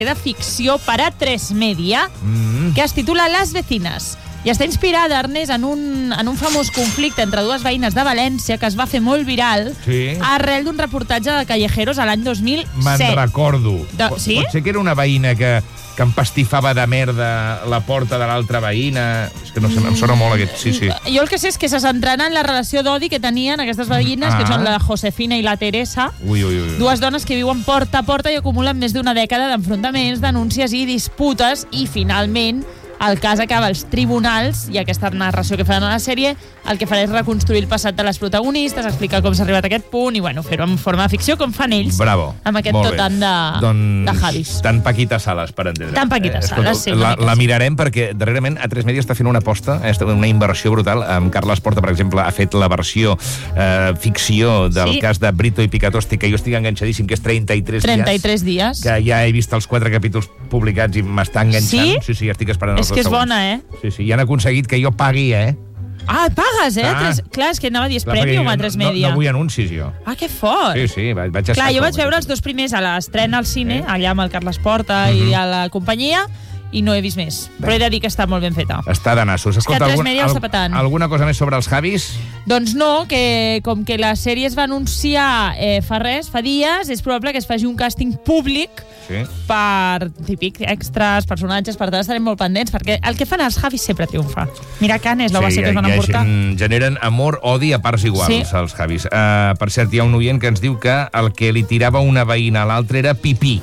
de ficció per a 3 Media, que es titula Las Vecinas. I està inspirada, Ernest, en un famós conflicte entre dues veïnes de València que es va fer molt viral arrel d'un reportatge de Callejeros a l'any 2007. Me'n recordo. Sí? Pot ser que era una veïna que empastifava de merda la porta de l'altra veïna. És que no sé, em sona molt aquest... Sí. Jo el que sé és que se centrarà en la relació d'odi que tenien aquestes veïnes, que són la Josefina i la Teresa. Dues dones que viuen porta a porta i acumulen més d'una dècada d'enfrontaments, denúncies i disputes, i finalment el cas acaba als tribunals, i aquesta narració que fan a la sèrie el que farà és reconstruir el passat de les protagonistes, explicar com s'ha arribat a aquest punt i, bueno, fer-ho en forma de ficció, com fan ells. Bravo. Amb aquest totant de Javis. Tan Paquita Salas, per entendre. Tan Paquita Salas, sí. La mirarem perquè, darrerament, A3 Media està fent una aposta, una inversió brutal. Carles Porta, per exemple, ha fet la versió ficció del cas de Brito i Picatosti, que jo estic enganxadíssim, que és 33 dies. 33 dies. Que ja he vist els 4 capítols publicats i m'està enganxant. Sí, estic esperant els 2 segons. És que és bona, Sí, i han aconseguit que jo pagui, Ah, pagues, Clar, és que anava a dir, és Premium a 3 Media. No vull anuncis, jo. Ah, que fort. Sí, vaig estar... Clar, jo vaig veure els 2 primers a l'estrena al cine, allà amb el Carles Porta i a la companyia, i no he vist més. Però he de dir que està molt ben feta. Està de nassos. Escolta, que A3 Media està petant. Alguna cosa més sobre els Javis? Doncs no, que com que la sèrie es va anunciar fa dies, és probable que es faci un càsting públic per típic extras, personatges, per tant estarem molt pendents, perquè el que fan els Javis sempre triomfa. Mira Canes, la base que es van emportar. Generen amor, odi a parts iguals, els Javis. Per cert, hi ha un oient que ens diu que el que li tirava una veïna a l'altre era pipí.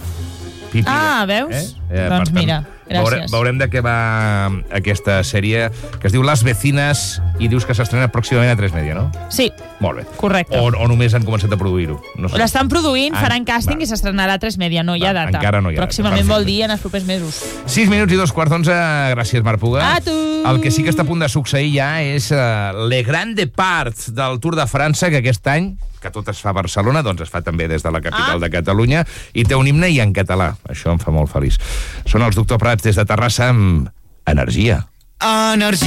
Veus? Doncs mira, gràcies. Veurem de què va aquesta sèrie, que es diu Las Vecinas, i dius que s'estrena pròximament a 3 Media, no? Sí. Molt bé. Correcte. O només han començat a produir-ho? No sé. L'estan produint, faran càsting i s'estrenarà a 3 Media, no hi ha data. Encara no hi ha data. Pròximament vol dir en els propers mesos. 6 minuts i 2:15. Gràcies, Marc Puga. A tu! El que sí que està a punt de succeir ja és le grande part del Tour de França, que aquest any, que tot es fa a Barcelona, doncs es fa també des de la capital de Catalunya, i té un himne i en català. Això em fa molt feliç. Són els Doctor Prats des de Terrassa amb Energia. Energia.